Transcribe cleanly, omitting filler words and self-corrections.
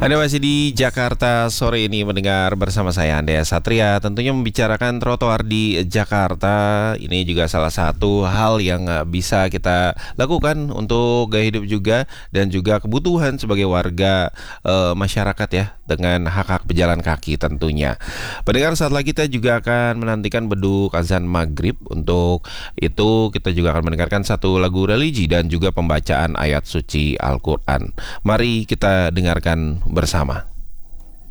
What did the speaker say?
Anda masih di Jakarta sore ini mendengar bersama saya Andrea Satria. Tentunya membicarakan trotoar di Jakarta. Ini juga salah satu hal yang bisa kita lakukan untuk gaya hidup juga dan juga kebutuhan sebagai warga masyarakat ya, dengan hak-hak pejalan kaki tentunya. Pendengar, saat lagi kita juga akan menantikan beduk azan maghrib. Untuk itu kita juga akan mendengarkan satu lagu religi dan juga pembacaan ayat suci Al-Quran. Mari kita dengarkan bersama.